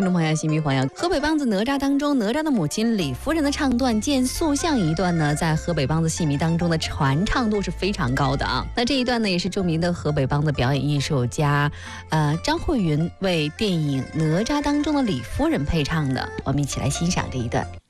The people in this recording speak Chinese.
听众朋友、新迷朋友，河北梆子哪吒当中，哪吒的母亲李夫人的唱段《见塑像》一段呢，在河北梆子戏迷当中的传唱度是非常高的啊。那这一段呢，也是著名的河北梆子表演艺术家张慧云为电影《哪吒》当中的李夫人配唱的。我们一起来欣赏这一段。